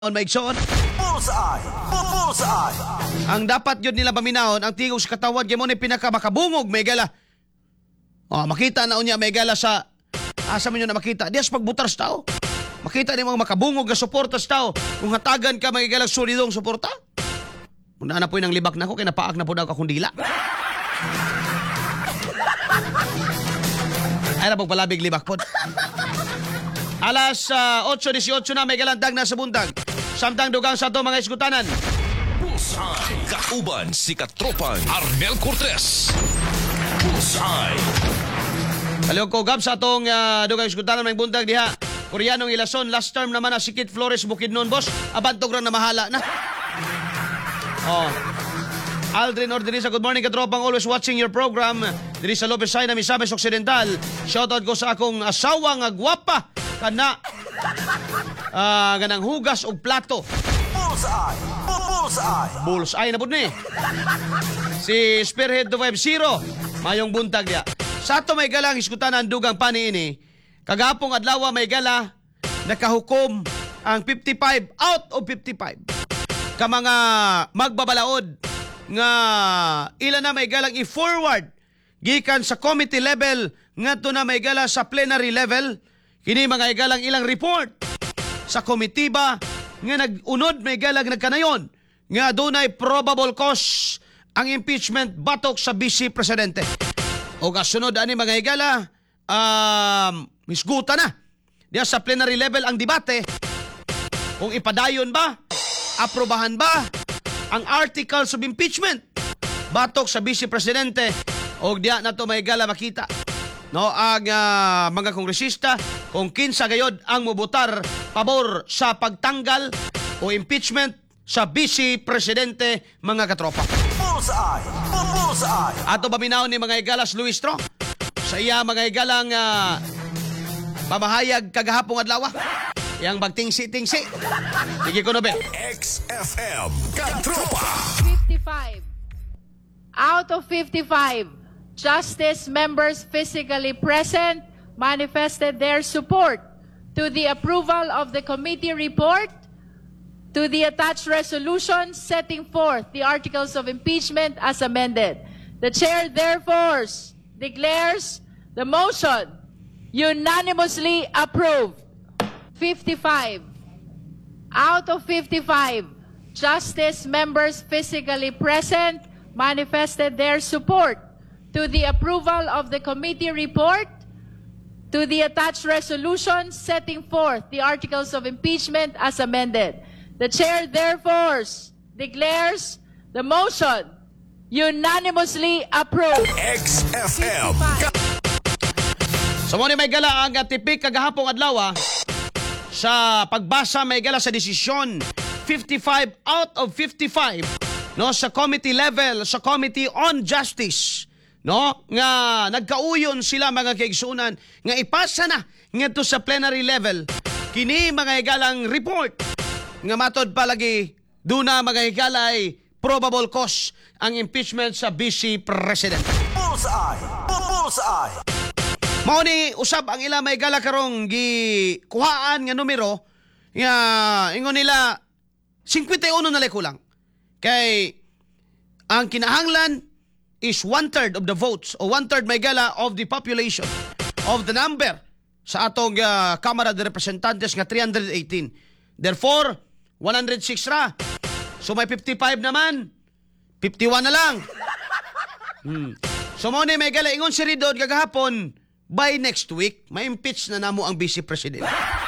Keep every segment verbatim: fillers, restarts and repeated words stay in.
on maigsoon. Bullseye! Bullseye! Ang dapat yun nila paminahon, ang tingog sa katawan, kaya mo na pinakamakabungog, may gala. Oh, makita na unya, may gala sa, asa mo nyo na makita, di as pagbutar sa tao. Makita ni mga makabungog na suporta sa tao. Kung hatagan ka, may galang solidong suporta. Muna na po yung libak na ko, kaya napaak na po na ako akong dila. Ay na pagpalabig libak po. Alas uh, eight eighteen na may galandag na sa buntag. Samtang dugang sa ito mga iskutanan. Bullseye. Kauban si katropang Arnel Cortez. Bullseye. Kaliyog ko gab sa itong uh, dugang iskutanan may buntag diha. Koreanong Ilason, last term naman na si Kit Flores Bukidnon, boss. Abantog rin na mahala na. Oh. Aldrin Ordinisa, good morning katropang, always watching your program. Diri sa Lopez Saina, Misamis Occidental. Shoutout ko sa akong asawa nga gwapa. Kana uh, ganang hugas o plato. Bullseye! Bullseye! Bullseye na po ni. Si Spearhead two fifty. Mayong buntag niya. Sa ato may galang iskutan ang dugang pani ini. Kagapong adlaw may gala. Nakahukom ang fifty-five out of fifty-five. Ka mga magbabalaod nga ilan na may galang i-forward gikan sa committee level ngadto na may gala sa plenary level. Kini mga igalang ilang report sa komitiba nga nag-unod may galang nagkanayon nga dunay probable cause ang impeachment batok sa Vice Presidente. O kasunod ani mga igala, um, misguta na. Diya sa plenary level ang debate kung ipadayon ba, aprobahan ba ang articles of impeachment batok sa Vice Presidente o diya na to may igala makita. No, ang uh, mga kongresista kung kinsa gayod ang mubutar pabor sa pagtanggal o impeachment sa Vice Presidente mga katropa. Bullseye! Bullseye! Ato baminaw ni mga igalas Luis Tro sa iya mga igalang uh, pamahayag kagahapong adlaw. Yang magtingsi-tingsi. Sige ko na be. X F M Katropa. fifty-five. Out of fifty-five. Justice members physically present manifested their support to the approval of the committee report, to the attached resolution setting forth the articles of impeachment as amended. The chair therefore declares the motion unanimously approved. fifty-five. Out of fifty-five, justice members physically present manifested their support to the approval of the committee report, to the attached resolution setting forth the articles of impeachment as amended. The chair therefore declares the motion unanimously approved. X F M. Sa mo ni may gala ang tipik kagahapong adlaw sa pagbasa may gala sa desisyon fifty-five out of fifty-five no sa committee level sa Committee on Justice. No, nga nagkauyon sila mga kaigsunan nga ipasa na ngadto sa plenary level kini mga igalang report nga matod palagi duna mga igalay probable cause ang impeachment sa Vice President. Bullseye! Bullseye! Mao ni usab ang ila may gala karong gikuhaan nga numero nga ingon nila fifty-one na lay kulang. Kay ang kinahanglan is one-third of the votes o one-third may gala of the population of the number sa atong uh, Kamara de Representantes nga three hundred eighteen. Therefore, one hundred six ra. So may fifty-five naman. fifty-one na lang. Hmm. So mo ni may gala ingon si Ridod kagahapon by next week may impeach na namo ang Vice President.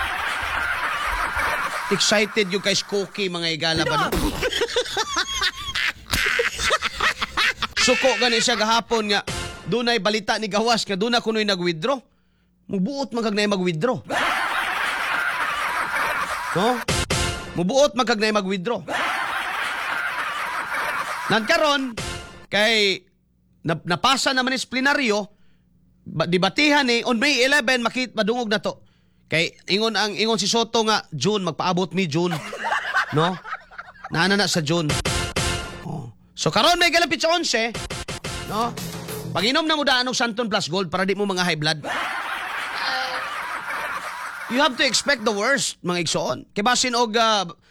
Excited yung kay Skokie mga igala ba? Suko gani siya gahapon nga dunay balita ni gawas nga duna kunoy nag-withdraw. Mubuot magkagnay mag-withdraw. No? Mubuot magkagnay mag-withdraw. Nagkaron kay nap, napasa naman is plenaryo dibatihan ni on May eleven makit madungog na to. Kay ingon ang ingon si Soto nga June magpaabot mi June. No? Naana na sa June. So karon may galapit sa eleven, no? Pag-inom na mo daan og Santon Plus Gold para di mo mga high blood. You have to expect the worst, mga igsoon. Kay basin og uh,